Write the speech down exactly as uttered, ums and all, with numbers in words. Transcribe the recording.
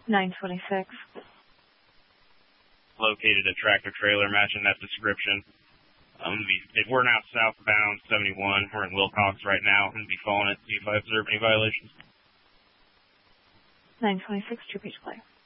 nine twenty-six. Located a tractor trailer matching that description. I'm gonna be, if we're now southbound seventy-one, we're in Wilcox right now. I'm going to be following it, see if I observe any violations. nine twenty-six, two page play.